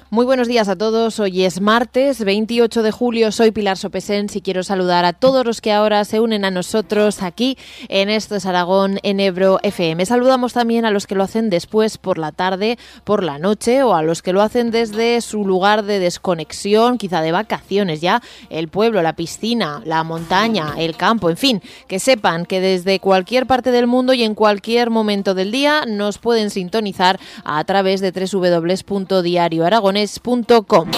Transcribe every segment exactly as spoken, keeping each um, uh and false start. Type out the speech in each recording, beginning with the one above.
Muy buenos días a todos. Hoy es martes veintiocho de julio. Soy Pilar Sopesens y quiero saludar a todos los que ahora se unen a nosotros aquí en Esto es Aragón en Ebro F M. Saludamos también a los que lo hacen después por la tarde, por la noche o a los que lo hacen desde su lugar de desconexión, quizá de vacaciones ya, el pueblo, la piscina, la montaña, el campo, en fin, que sepan que desde cualquier parte del mundo y en cualquier momento del día nos pueden sintonizar a través de doble u doble u doble u punto diario aragonés punto com.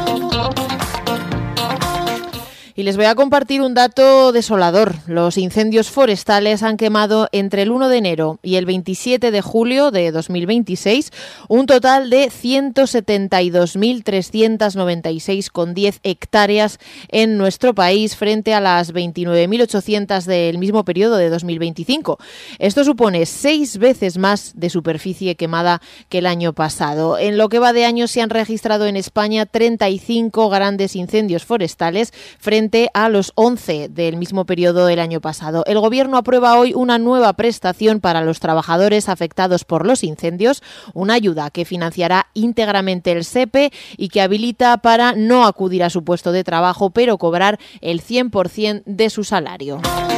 Y les voy a compartir un dato desolador. Los incendios forestales han quemado entre el uno de enero y el veintisiete de julio de dos mil veintiséis un total de ciento setenta y dos mil trescientos noventa y seis coma diez hectáreas en nuestro país frente a las veintinueve mil ochocientos del mismo periodo de dos mil veinticinco. Esto supone seis veces más de superficie quemada que el año pasado. En lo que va de año se han registrado en España treinta y cinco grandes incendios forestales frente a los once del mismo periodo del año pasado. El Gobierno aprueba hoy una nueva prestación para los trabajadores afectados por los incendios, una ayuda que financiará íntegramente el S E P E y que habilita para no acudir a su puesto de trabajo, pero cobrar el cien por ciento de su salario.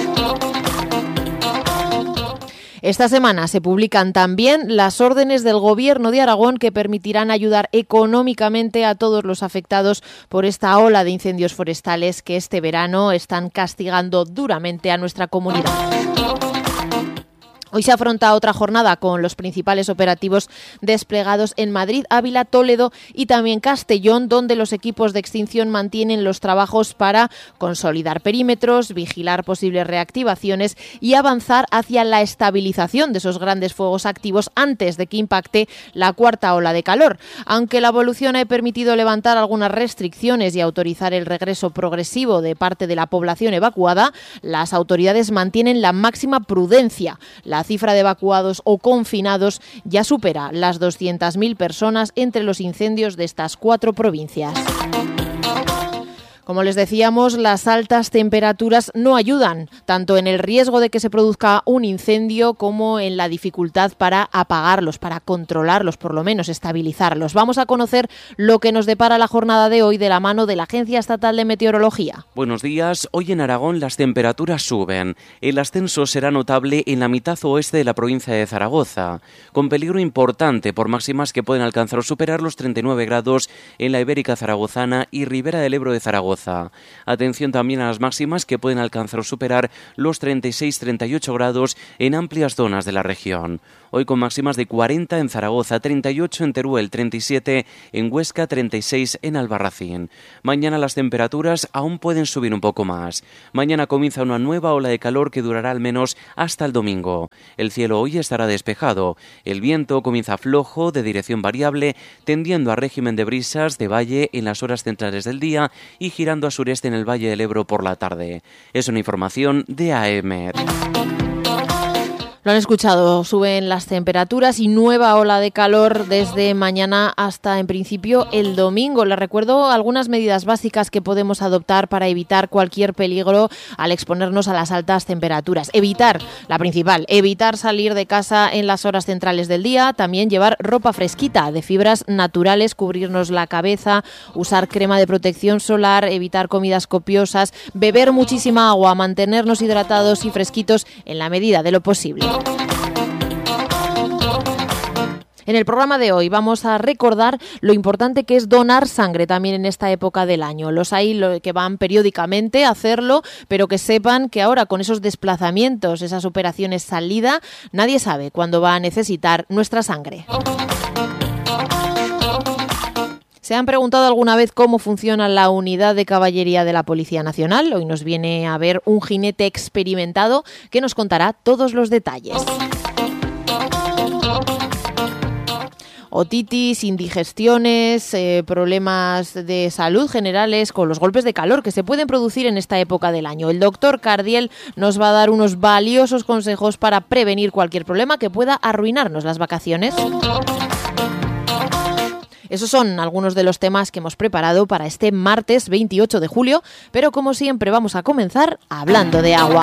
Esta semana se publican también las órdenes del Gobierno de Aragón que permitirán ayudar económicamente a todos los afectados por esta ola de incendios forestales que este verano están castigando duramente a nuestra comunidad. Hoy se afronta otra jornada con los principales operativos desplegados en Madrid, Ávila, Toledo y también Castellón, donde los equipos de extinción mantienen los trabajos para consolidar perímetros, vigilar posibles reactivaciones y avanzar hacia la estabilización de esos grandes fuegos activos antes de que impacte la cuarta ola de calor. Aunque la evolución ha permitido levantar algunas restricciones y autorizar el regreso progresivo de parte de la población evacuada, las autoridades mantienen la máxima prudencia. La cifra de evacuados o confinados ya supera las doscientas mil personas entre los incendios de estas cuatro provincias. Como les decíamos, las altas temperaturas no ayudan, tanto en el riesgo de que se produzca un incendio como en la dificultad para apagarlos, para controlarlos, por lo menos estabilizarlos. Vamos a conocer lo que nos depara la jornada de hoy de la mano de la Agencia Estatal de Meteorología. Buenos días. Hoy en Aragón las temperaturas suben. El ascenso será notable en la mitad oeste de la provincia de Zaragoza, con peligro importante por máximas que pueden alcanzar o superar los treinta y nueve grados en la Ibérica Zaragozana y Ribera del Ebro de Zaragoza. Atención también a las máximas que pueden alcanzar o superar los treinta y seis a treinta y ocho grados en amplias zonas de la región. Hoy con máximas de cuarenta en Zaragoza, treinta y ocho en Teruel, treinta y siete en Huesca, treinta y seis en Albarracín. Mañana las temperaturas aún pueden subir un poco más. Mañana comienza una nueva ola de calor que durará al menos hasta el domingo. El cielo hoy estará despejado. El viento comienza flojo, de dirección variable, tendiendo a régimen de brisas de valle en las horas centrales del día y girando a sureste en el Valle del Ebro por la tarde. Es una información de A E M E R. Lo han escuchado, suben las temperaturas y nueva ola de calor desde mañana hasta, en principio, el domingo. Les recuerdo algunas medidas básicas que podemos adoptar para evitar cualquier peligro al exponernos a las altas temperaturas. Evitar, la principal, evitar salir de casa en las horas centrales del día, también llevar ropa fresquita de fibras naturales, cubrirnos la cabeza, usar crema de protección solar, evitar comidas copiosas, beber muchísima agua, mantenernos hidratados y fresquitos en la medida de lo posible. En el programa de hoy vamos a recordar lo importante que es donar sangre también en esta época del año. Los hay que van periódicamente a hacerlo, pero que sepan que ahora con esos desplazamientos, esas operaciones salida, nadie sabe cuándo va a necesitar nuestra sangre. ¿Se han preguntado alguna vez cómo funciona la unidad de caballería de la Policía Nacional? Hoy nos viene a ver un jinete experimentado que nos contará todos los detalles. Otitis, indigestiones, eh, problemas de salud generales con los golpes de calor que se pueden producir en esta época del año. El doctor Cardiel nos va a dar unos valiosos consejos para prevenir cualquier problema que pueda arruinarnos las vacaciones. Esos son algunos de los temas que hemos preparado para este martes veintiocho de julio, pero como siempre vamos a comenzar hablando de agua.